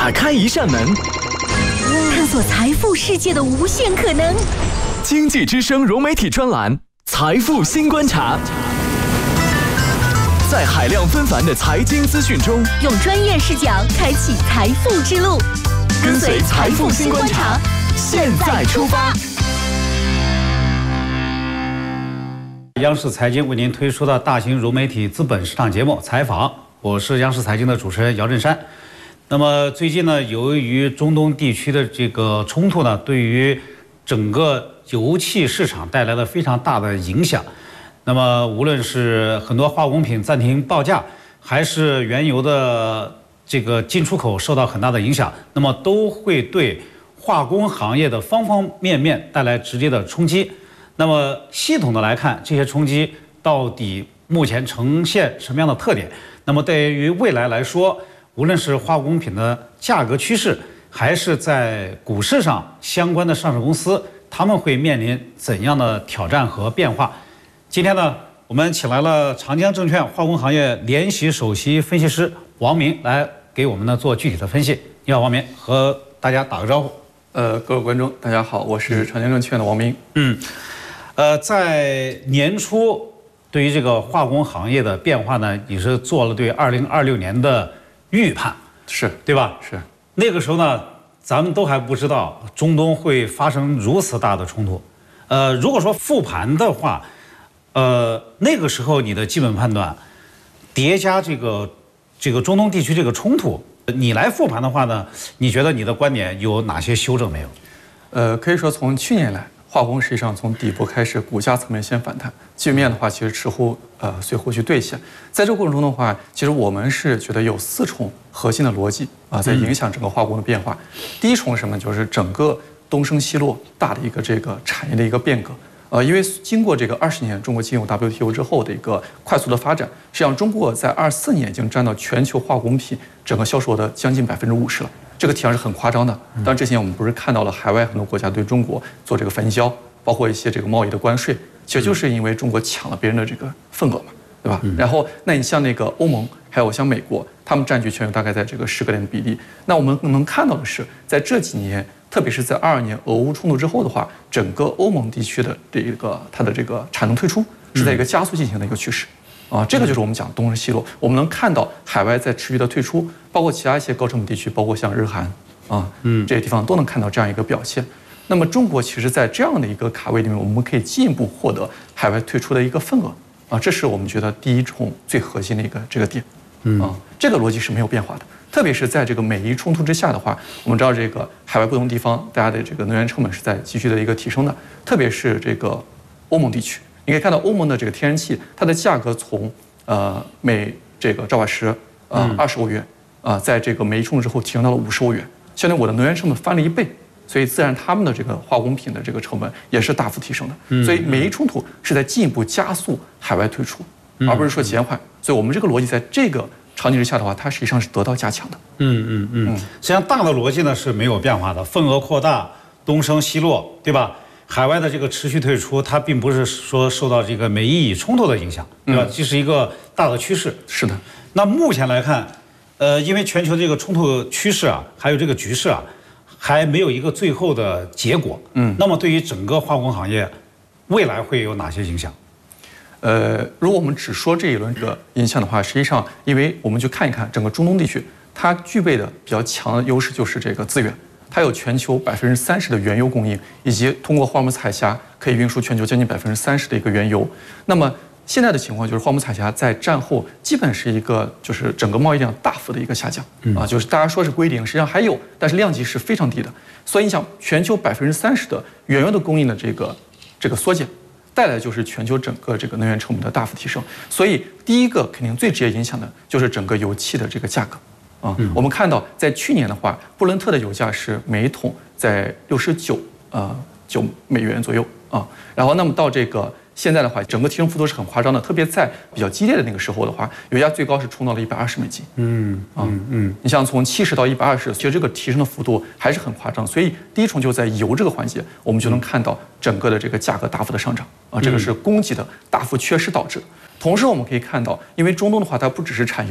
打开一扇门， 探索财富世界的无限可能。 经济之声融媒体专栏《财富新观察》，在海量纷繁的财经资讯中， 用专业视角开启财富之路。跟随财富新观察，现在出发。 央视财经为您推出的大型融媒体资本市场节目《采访》，我是央视财经的主持人姚振山。那么最近呢，由于中东地区的这个冲突呢，对于整个油气市场带来了非常大的影响。那么无论是很多化工品暂停报价，还是原油的这个进出口受到很大的影响，那么都会对化工行业的方方面面带来直接的冲击。那么系统的来看，这些冲击到底目前呈现什么样的特点？那么对于未来来说，无论是化工品的价格趋势，还是在股市上相关的上市公司，他们会面临怎样的挑战和变化？今天呢，我们请来了长江证券化工行业联席首席分析师王明来给我们呢做具体的分析。你好，王明，和大家打个招呼。 各位观众，大家好，我是长江证券的王明。 在年初对于这个化工行业的变化呢，你是做了对2026年的预判， 是对吧？ 是。 那个时候呢，咱们都还不知道中东会发生如此大的冲突。如果说复盘的话，那个时候你的基本判断，叠加这个中东地区这个冲突，你来复盘的话呢，你觉得你的观点有哪些修正没有？ 可以说从去年来，化工实际上从底部开始，股价层面先反弹，基本面的话其实似乎随后去兑现。在这个过程中的话，其实我们是觉得有4重核心的逻辑在影响整个化工的变化。第一重是什么？就是整个东升西落大的一个这个产业的一个变革。因为经过这个20年中国进入 WTO 之后的一个快速的发展，实际上中国在24年已经占到全球化工品整个销售的将近50%了。这个体量是很夸张的。当然，之前我们不是看到了海外很多国家对中国做这个分销，包括一些这个贸易的关税，其实就是因为中国抢了别人的这个份额嘛，对吧？然后，那你像那个欧盟，还有像美国，他们占据全球大概在这个10个点的比例。那我们能看到的是，在这几年，特别是在22年俄乌冲突之后的话，整个欧盟地区的这个它的这个产能退出是在一个加速进行的一个趋势。这个就是我们讲东升西落，我们能看到海外在持续的退出，包括其他一些高成本地区，包括像日韩这些地方都能看到这样一个表现。那么中国其实在这样的一个卡位里面，我们可以进一步获得海外退出的一个份额这是我们觉得第一重最核心的一个这个点这个逻辑是没有变化的。特别是在这个美伊冲突之下的话，我们知道这个海外不同地方大家的这个能源成本是在继续的一个提升的，特别是这个欧盟地区。你可以看到欧盟的这个天然气，它的价格从每这个兆瓦时20欧元在这个美伊冲突之后提升到了50欧元，相当于我的能源成本翻了1倍，所以自然他们的这个化工品的这个成本也是大幅提升的。所以美伊冲突是在进一步加速海外退出，而不是说减缓。所以我们这个逻辑在这个场景之下的话，它实际上是得到加强的。 实际上大的逻辑呢是没有变化的，份额扩大，东升西落，对吧？海外的这个持续退出，它并不是说受到这个美伊冲突的影响，对吧？这是一个大的趋势。 是的。 那目前来看，因为全球这个冲突趋势还有这个局势还没有一个最后的结果。那么对于整个化工行业，未来会有哪些影响？ 如果我们只说这一轮这个影响的话，实际上，因为我们去看一看整个中东地区，它具备的比较强的优势就是这个资源。它有全球30%的原油供应，以及通过霍尔木兹海峡可以运输全球将近30%的一个原油。那么现在的情况就是霍尔木兹海峡在战后基本是一个就是整个贸易量大幅的一个下降就是大家说是归零，实际上还有，但是量级是非常低的。所以你想，全球30%的原油的供应的这个缩减，带来就是全球整个这个能源成本的大幅提升。所以第一个肯定最直接影响的就是整个油气的这个价格。我们看到在去年的话，布伦特的油价是每桶在69美元左右然后那么到这个现在的话，整个提升幅度是很夸张的，特别在比较激烈的那个时候的话，油价最高是冲到了120美金。你像从70到120，其实这个提升的幅度还是很夸张。所以第一重就在油这个环节，我们就能看到整个的这个价格大幅的上涨这个是供给的大幅缺失导致的。同时我们可以看到，因为中东的话，它不只是产油，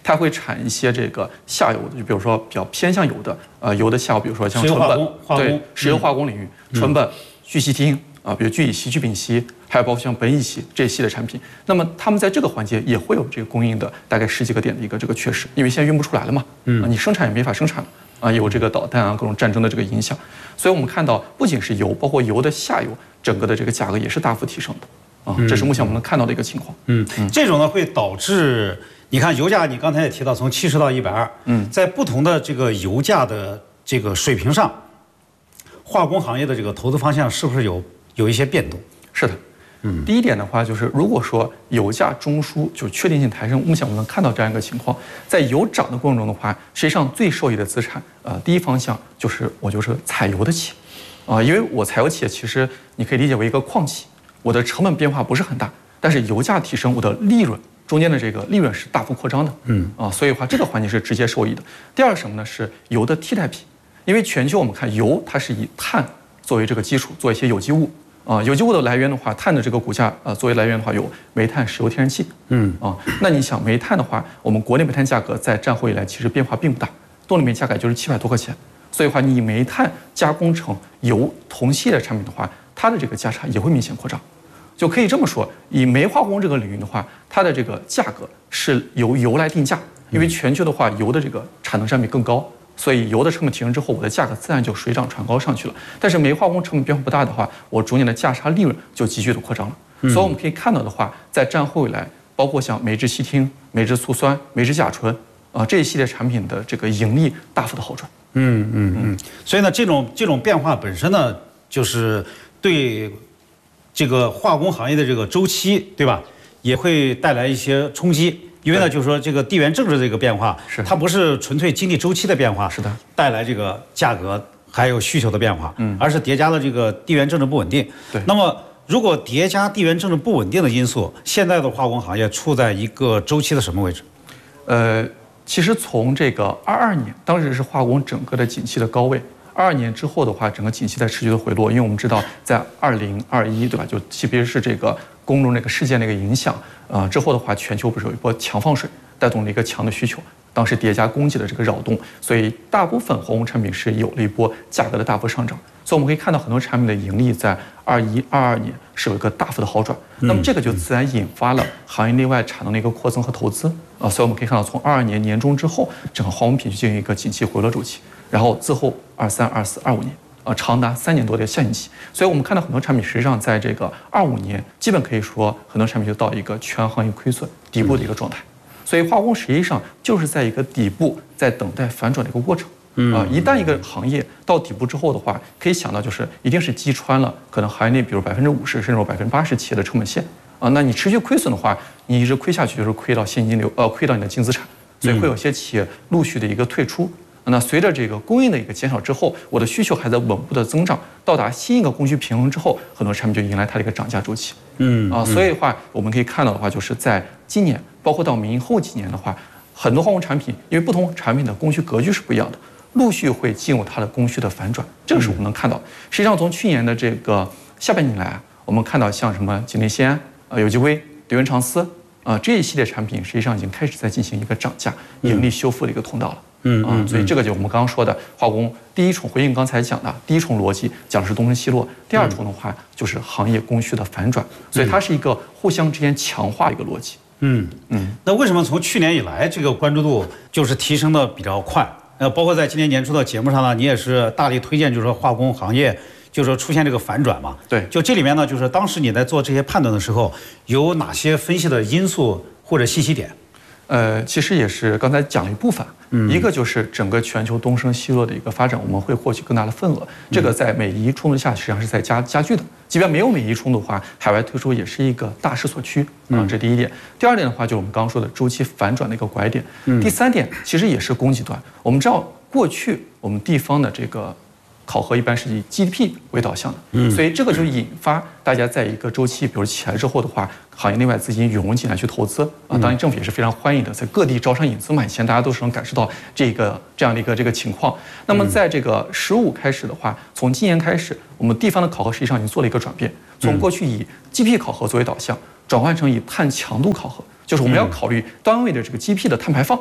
它会产一些这个下游的，就比如说比较偏向油的油的下游，比如说像纯苯，对，石油化工领域，纯苯、聚烯烃比如聚乙烯、聚丙烯，还有包括像苯乙烯这一系列产品。那么他们在这个环节也会有这个供应的大概10几个点的一个这个缺失，因为现在运不出来了嘛，你生产也没法生产了有这个导弹各种战争的这个影响。所以我们看到，不仅是油，包括油的下游，整个的这个价格也是大幅提升的这是目前我们能看到的一个情况。 这种呢会导致，你看油价，你刚才也提到从70到120，在不同的这个油价的这个水平上，化工行业的这个投资方向是不是有一些变动？ 是的。第一点的话，就是如果说油价中枢就确定性抬升，目前我们能看到这样一个情况，在油涨的过程中的话，实际上最受益的资产，第一方向就是我就是采油的企业，因为我采油企业其实你可以理解为一个矿企，我的成本变化不是很大，但是油价提升，我的利润中间的这个利润是大幅扩张的，所以的话这个环节是直接受益的。第二什么呢？是油的替代品，因为全球我们看油它是以碳作为这个基础，做一些有机物。有机物的来源的话，碳的这个股价作为来源的话，有煤炭、石油、天然气。那你想煤炭的话，我们国内煤炭价格在战后以来其实变化并不大，动力煤价格就是700多块钱。所以的话，你煤炭加工成油同系列产品的话，它的这个价差也会明显扩张。就可以这么说，以煤化工这个领域的话，它的这个价格是由油来定价，因为全球的话，油的这个产能占比更高。所以油的成本提升之后，我的价格自然就水涨船高上去了。但是煤化工成本变化不大的话，我中间的价差利润就急剧的扩张了。所以我们可以看到的话，在战后以来，包括像煤制烯烃、煤制醋酸、煤制甲醇这一系列产品的这个盈利大幅的好转。 所以呢，这种变化本身呢，就是对这个化工行业的这个周期，对吧，也会带来一些冲击。因为呢，就是说这个地缘政治这个变化，它不是纯粹经济周期的变化，带来这个价格还有需求的变化，而是叠加了这个地缘政治不稳定。那么如果叠加地缘政治不稳定的因素，现在的化工行业处在一个周期的什么位置？ 其实从这个22年，当时是化工整个的景气的高位。22年之后的话，整个景气在持续的回落，因为我们知道在2021，对吧？就特别是这个公众这个事件的一个影响，之后的话，全球不是有一波强放水，带动了一个强的需求，当时叠加供给的这个扰动，所以大部分化工产品是有了一波价格的大幅上涨。所以我们可以看到很多产品的盈利在21、22年是有一个大幅的好转。那么这个就自然引发了行业内外产能的一个扩增和投资所以我们可以看到，从22年年中之后，整个化工品就进行一个景气回落周期。然后之后23、24、25年，长达3年多的下行期。所以我们看到很多产品实际上在这个25年，基本可以说很多产品就到一个全行业亏损底部的一个状态。所以化工实际上就是在一个底部，在等待反转的一个过程。一旦一个行业到底部之后的话，可以想到就是一定是击穿了可能行业内比如50%甚至80%企业的成本线那你持续亏损的话，你一直亏下去就是亏到现金流亏到你的净资产，所以会有些企业陆续的一个退出。那随着这个供应的一个减少之后，我的需求还在稳步的增长，到达新一个供需平衡之后，很多产品就迎来它的一个涨价周期。所以的话，我们可以看到的话，就是在今年，包括到明后几年的话，很多化工产品因为不同产品的供需格局是不一样的，陆续会进入它的供需的反转，这个是我们能看到。实际上，从去年的这个下半年来我们看到像什么景内酰胺、有机硅、德元长丝这一系列产品，实际上已经开始在进行一个涨价、盈利修复的一个通道了。所以这个就我们刚刚说的化工第一重回应刚才讲的第一重逻辑讲的是东升西落，第二重的话就是行业供需的反转，所以它是一个互相之间强化一个逻辑。 那为什么从去年以来这个关注度就是提升的比较快？包括在今年年初的节目上呢，你也是大力推荐，就是说化工行业就是说出现这个反转嘛。 对， 就这里面呢，就是当时你在做这些判断的时候，有哪些分析的因素或者信息点？ 其实也是刚才讲了一部分，一个就是整个全球东升西落的一个发展，我们会获取更大的份额。这个在美伊冲突下实际上是在加剧的，即便没有美伊冲突的话，海外退出也是一个大势所趋这是第一点。第二点的话，就是我们刚刚说的周期反转的一个拐点。第三点其实也是供给端，我们知道过去我们地方的这个考核一般是以 GDP 为导向的，所以这个就引发大家在一个周期，比如起来之后的话，行业内外资金涌入进来去投资当然政府也是非常欢迎的，在各地招商引资嘛，以前大家都是能感受到这样的一个这个情况。那么在这个15开始的话，从今年开始，我们地方的考核实际上已经做了一个转变，从过去以 GDP 考核作为导向，转换成以碳强度考核，就是我们要考虑单位的这个 GDP 的碳排放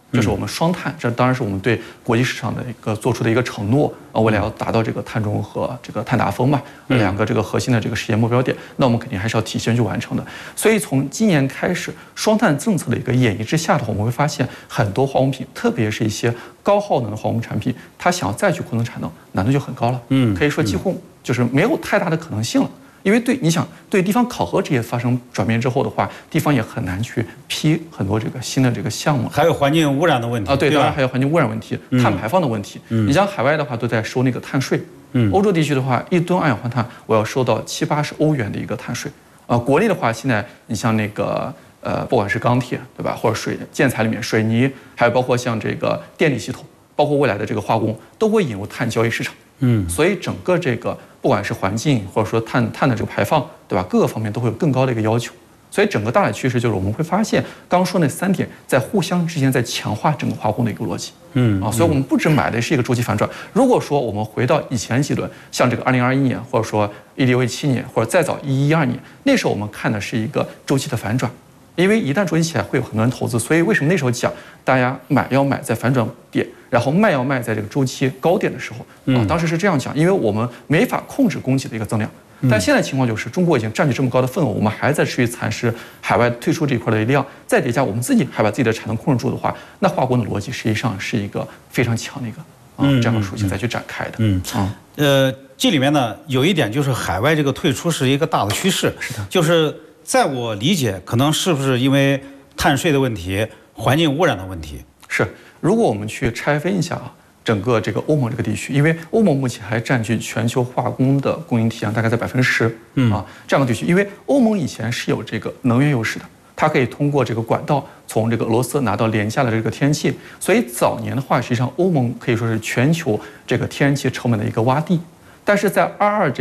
就是我们双碳，这当然是我们对国际市场的一个做出的一个承诺啊，未来要达到这个碳中和、这个碳达峰嘛，两个这个核心的这个实现目标点，那我们肯定还是要提前去完成的。所以从今年开始，双碳政策的一个演绎之下的话，我们会发现很多化工品，特别是一些高耗能的化工产品，它想要再去扩增产能，难度就很高了。可以说几乎就是没有太大的可能性了。因为你想对地方考核这些发生转变之后的话，地方也很难去批很多这个新的这个项目， 还有环境污染的问题啊，对，当然还有环境污染问题、碳排放的问题。你像海外的话都在收那个碳税，欧洲地区的话，1吨二氧化碳我要收到70-80欧元的一个碳税。国内的话，现在你像那个不管是钢铁对吧，或者建材里面水泥，还有包括像这个电力系统，包括未来的这个化工，都会引入碳交易市场。所以整个这个不管是环境或者说碳的这个排放，对吧？各个方面都会有更高的一个要求。所以整个大的趋势就是我们会发现，刚说那3点在互相之间在强化整个化工的一个逻辑。所以我们不只买的是一个周期反转。如果说我们回到以前几轮，像这个2021年，或者说16、17年，或者再早11、12年，那时候我们看的是一个周期的反转。因为一旦周期起来，会有很多人投资，所以为什么那时候讲大家要买在反转点，然后卖要卖在这个周期高点的时候当时是这样讲，因为我们没法控制供给的一个增量。但现在情况就是中国已经占据这么高的份额，我们还在持续蚕食海外退出这一块的量，再叠加我们自己还把自己的产能控制住的话，那化工的逻辑实际上是一个非常强的一个这样的属性再去展开的。 这里面呢有一点就是海外这个退出是一个大的趋势， 是的， 就是在我理解，可能是不是因为碳税的问题、环境污染的问题？ 是，如果我们去拆分一下整个这个欧盟这个地区，因为欧盟目前还占据全球化工的供应体量大概在10%这样的地区，因为欧盟以前是有这个能源优势的，它可以通过这个管道从这个俄罗斯拿到廉价的这个天然气，所以早年的话，实际上欧盟可以说是全球这个天然气成本的一个洼地。但是在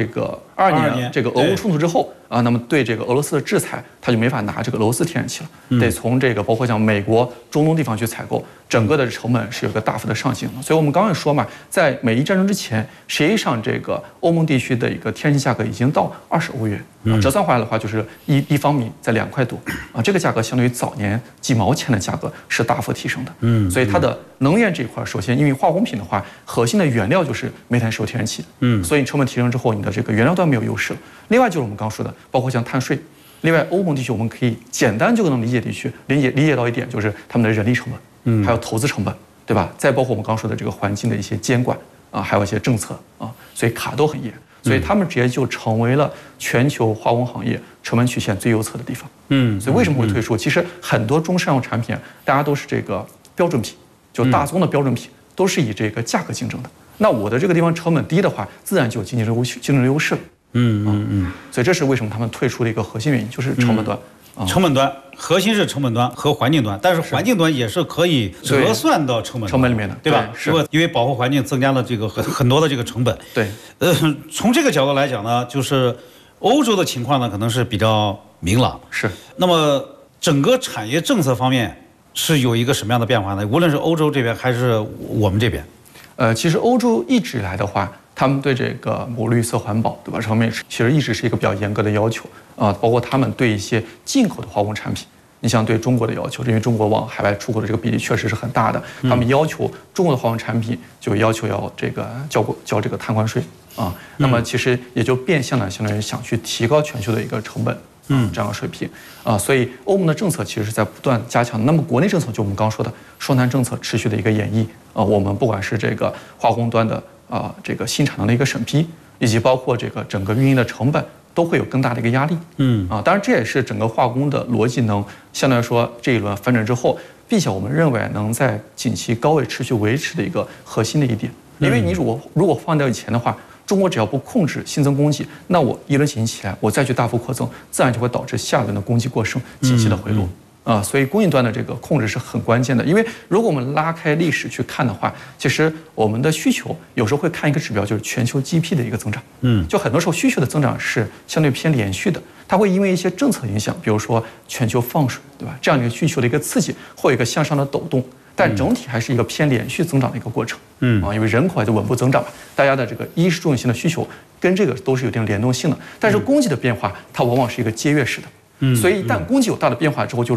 22年这个俄乌冲突之后那么对这个俄罗斯的制裁，它就没法拿这个俄罗斯天然气了，得从这个包括像美国、中东地方去采购，整个的成本是有一个大幅的上行的。所以我们刚刚也说嘛，在美伊战争之前，实际上这个欧盟地区的一个天然气价格已经到20欧元折算回来的话就是一方米在2块多这个价格相对于早年几毛钱的价格是大幅提升的。所以它的能源这一块，首先因为化工品的话，核心的原料就是煤炭、石油、天然气，所以成本提升之后，你的这个原料端没有优势了。另外就是我们刚说的，包括像碳税。另外，欧盟地区我们可以简单就能理解到一点，就是他们的人力成本，还有投资成本，对吧？再包括我们刚说的这个环境的一些监管还有一些政策所以卡都很严，所以他们直接就成为了全球化工行业成本曲线最右侧的地方。所以为什么会退出？其实很多中上游产品大家都是这个标准品，就大宗的标准品，都是以这个价格竞争的。那我的这个地方成本低的话，自然就有竞争优势了。所以这是为什么他们退出的一个核心原因，就是成本端。 成本端核心是成本端和环境端，但是环境端也是可以折算到成本里面的， 对吧？是因为保护环境增加了这个很多的这个成本。 对， 从这个角度来讲呢，就是欧洲的情况呢可能是比较明朗。 是。 那么整个产业政策方面是有一个什么样的变化呢？无论是欧洲这边还是我们这边。 其实欧洲一直以来的话，他们对这个绿色环保，对吧？这方面其实一直是一个比较严格的要求包括他们对一些进口的化工产品，你像对中国的要求，因为中国往海外出口的这个比例确实是很大的，他们要求中国的化工产品就要求要这个交这个碳关税那么其实也就变相的相当于想去提高全球的一个成本这样的水平所以欧盟的政策其实是在不断加强。那么国内政策就我们刚说的双碳政策持续的一个演绎我们不管是这个化工端的这个新产能的一个审批，以及包括这个整个运营的成本，都会有更大的一个压力。当然这也是整个化工的逻辑能相对来说这一轮反转之后，并且我们认为能在景气高位持续维持的一个核心的一点。因为你如果放掉以前的话，中国只要不控制新增供给，那我一轮景气起来，我再去大幅扩增，自然就会导致下轮的供给过剩，景气的回落。所以供应端的这个控制是很关键的。因为如果我们拉开历史去看的话，其实我们的需求有时候会看一个指标，就是全球 GDP 的一个增长。就很多时候需求的增长是相对偏连续的，它会因为一些政策影响，比如说全球放水，对吧？这样的一个需求的一个刺激，会有一个向上的抖动。但整体还是一个偏连续增长的一个过程。因为人口还在稳步增长嘛，大家的这个衣食住行的需求跟这个都是有一定联动性的。但是供给的变化，它往往是一个阶跃式的。所以一旦供给有大的变化之后，就